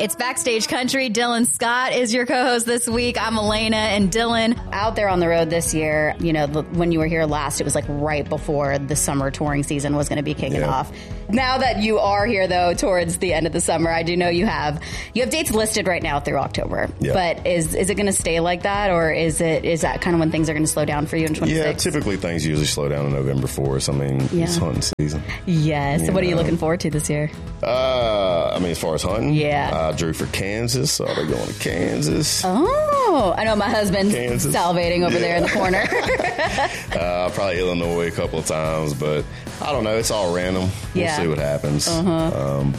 It's Backstage Country. Dylan Scott is your co-host this week. I'm Elena, and Dylan, out there on the road this year, you know, when you were here last, it was like right before the summer touring season was going to be kicking off. Now that you are here, though, towards the end of the summer, I do know you have dates listed right now through October. Yeah. But is it going to stay like that, or is that kind of when things are going to slow down for you in 26? Yeah, typically things usually slow down on November 4th. I mean, it's hunting season. Yes. So what are you looking forward to this year? I mean, as far as hunting, Yeah. I drew for Kansas, so I'll be going to Kansas. Oh, I know my husband's Kansas. salivating over there in the corner. Probably Illinois a couple of times, but I don't know. It's all random. We'll see what happens.